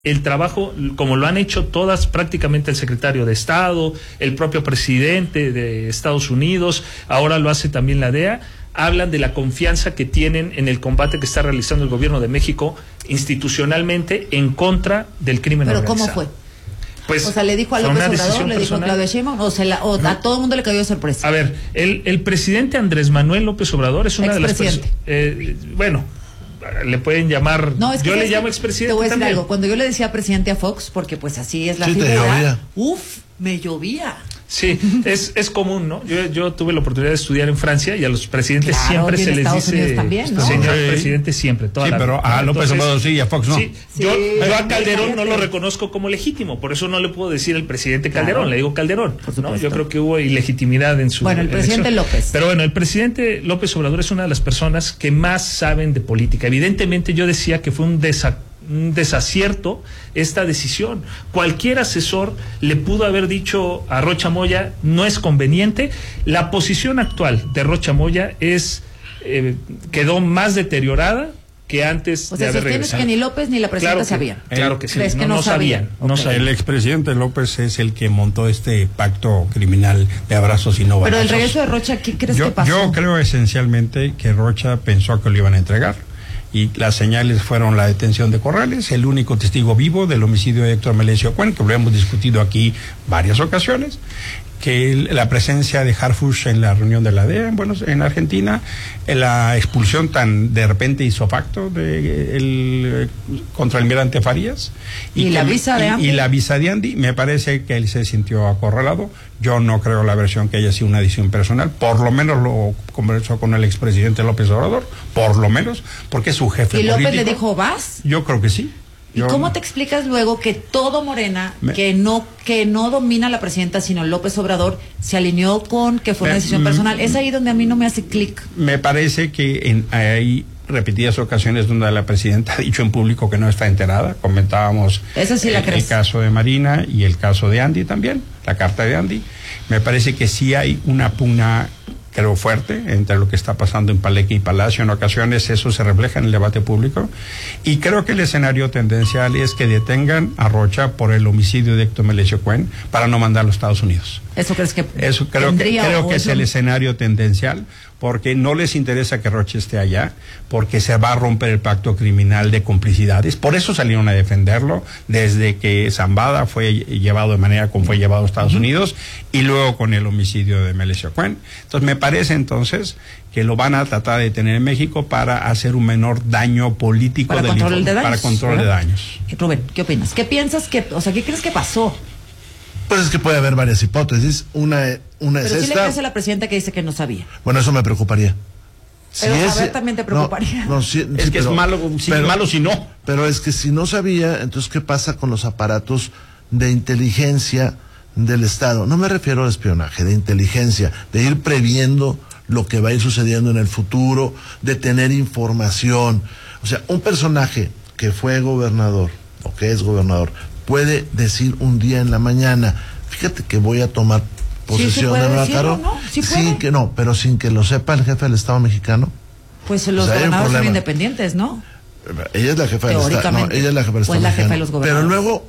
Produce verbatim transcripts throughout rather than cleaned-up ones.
el trabajo, como lo han hecho todas, prácticamente el secretario de Estado, el propio presidente de Estados Unidos, ahora lo hace también la D E A, hablan de la confianza que tienen en el combate que está realizando el gobierno de México institucionalmente en contra del crimen ¿Pero organizado. cómo fue? Pues, o sea, le dijo a López Obrador, le dijo a Claudia Sheinbaum, o, se la, o no. a todo el mundo le cayó de sorpresa. A ver, el, el presidente Andrés Manuel López Obrador es una de las personas, eh, bueno, le pueden llamar, no, es que yo le que llamo expresidente. Te voy a decir también. algo, cuando yo le decía presidente a Fox, porque pues así es la sí, figura, uf, me llovía. Sí, es, es común, ¿no? Yo, yo tuve la oportunidad de estudiar en Francia y a los presidentes claro, siempre se les Estados dice Unidos también, ¿no? señor sí. presidente siempre, toda sí, la pero vida. a López Obrador sí y a Fox no. Sí, sí, yo, yo a Calderón fíjate. no lo reconozco como legítimo, por eso no le puedo decir el presidente Calderón, claro. Le digo Calderón, ¿no? Yo creo que hubo ilegitimidad en su Bueno, el presidente elección. López. Pero bueno, el presidente López Obrador es una de las personas que más saben de política. Evidentemente yo decía que fue un desacuerdo, un desacierto esta decisión. Cualquier asesor le pudo haber dicho a Rocha Moya no es conveniente. La posición actual de Rocha Moya es eh, quedó más deteriorada que antes o sea, de haber sostienes regresado. que ni López ni la presidenta claro que, sabían. Claro que sí. ¿Crees no, que no, no sabían. sabían? No okay. sabían. El expresidente López es el que montó este pacto criminal de abrazos y no balazos. Pero el regreso de Rocha, ¿qué crees yo, que pasó? Yo creo esencialmente que Rocha pensó que lo iban a entregar. Y las señales fueron la detención de Corrales, el único testigo vivo del homicidio de Héctor Melesio Cuen, que lo hemos discutido aquí varias ocasiones, que el, la presencia de Harfuch en la reunión de la D E A en, Buenos, en Argentina, la expulsión tan de repente hizo facto de el contraalmirante Farías y, y que, la visa de Andy y, y la visa de Andy, me parece que él se sintió acorralado. Yo no creo la versión que haya sido una decisión personal, por lo menos lo conversó con el expresidente López Obrador, por lo menos, porque es su jefe político. ¿Y López político. le dijo vas? Yo creo que sí. ¿Y Yo, cómo te explicas luego que todo Morena, me, que no que no domina la presidenta, sino López Obrador, se alineó con que fue me, una decisión personal? Es ahí donde a mí no me hace clic. Me parece que en, hay repetidas ocasiones donde la presidenta ha dicho en público que no está enterada. Comentábamos Eso sí la el, crees. el caso de Marina y el caso de Andy también, la carta de Andy. Me parece que sí hay una pugna, creo, fuerte entre lo que está pasando en Palenque y Palacio. En ocasiones eso se refleja en el debate público y creo que el escenario tendencial es que detengan a Rocha por el homicidio de Héctor Melesio Cuen para no mandarlo a Estados Unidos. ¿Eso crees que Eso creo que, creo que es eso? el escenario tendencial, porque no les interesa que Rocha esté allá, porque se va a romper el pacto criminal de complicidades. Por eso salieron a defenderlo desde que Zambada fue llevado de manera como fue llevado a Estados uh-huh. Unidos y luego con el homicidio de Melesio Cuen. Entonces me parece entonces que lo van a tratar de detener en México para hacer un menor daño político para del control info, de daños, para control ¿verdad? de daños. Rubén, ¿qué opinas? ¿Qué piensas que, o sea, qué crees que pasó? Pues es que puede haber varias hipótesis. Una, una Pero es sí esta. le crees a la presidenta que dice que no sabía. Bueno, eso me preocuparía. Pero si a es, ver, también te preocuparía. No, no, sí, es sí, que pero, es malo si, pero, malo si no. Pero es que si no sabía, entonces ¿qué pasa con los aparatos de inteligencia del Estado? No me refiero al espionaje, de inteligencia, de ir previendo lo que va a ir sucediendo en el futuro, de tener información. O sea, un personaje que fue gobernador o que es gobernador puede decir un día en la mañana, fíjate que voy a tomar posesión de Nueva Caro, ¿no? ¿Sí sin que no, pero sin que lo sepa el jefe del Estado mexicano. Pues los O sea, gobernadores son independientes, ¿no? Ella es la jefa del Estado, no, ella es la jefa del Estado pues la jefa mexicano. de los gobernadores. Pero luego,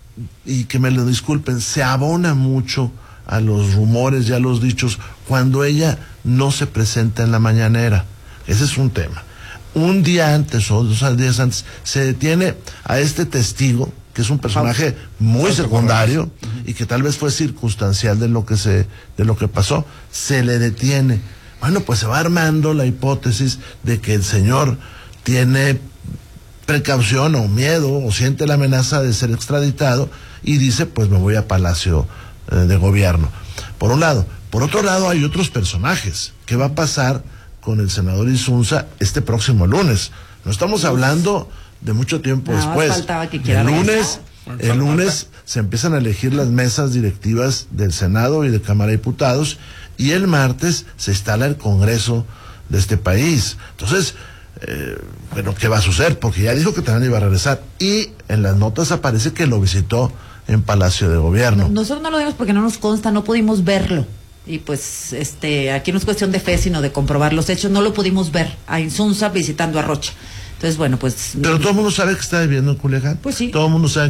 y que me lo disculpen, se abona mucho a los rumores y a los dichos cuando ella no se presenta en la mañanera. Ese es un tema. Un día antes o dos días antes se detiene a este testigo, que es un personaje muy secundario y que tal vez fue circunstancial de lo que se de lo que pasó, se le detiene. Bueno, pues se va armando la hipótesis de que el señor tiene precaución o miedo o siente la amenaza de ser extraditado y dice, pues me voy a Palacio eh, de Gobierno. Por un lado. Por otro lado, hay otros personajes. ¿Qué va a pasar con el senador Insunza este próximo lunes? No estamos hablando de mucho tiempo Nada después. faltaba que quiera el lunes, regresar. el lunes se empiezan a elegir las mesas directivas del Senado y de Cámara de Diputados y el martes se instala el Congreso de este país. Entonces, eh, bueno, ¿qué va a suceder? Porque ya dijo que también iba a regresar y en las notas aparece que lo visitó en Palacio de Gobierno. Nosotros no lo vimos porque no nos consta, no pudimos verlo. Y pues este aquí no es cuestión de fe, sino de comprobar los hechos. No lo pudimos ver a Insunza visitando a Rocha. Entonces, bueno, pues... Pero todo el mundo sabe que está viviendo en Culiacán. Pues sí. Todo el mundo sabe